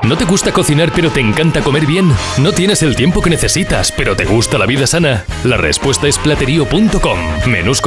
¿No te gusta cocinar pero te encanta comer bien? ¿No tienes el tiempo que necesitas pero te gusta la vida sana? La respuesta es platerío.com. Menús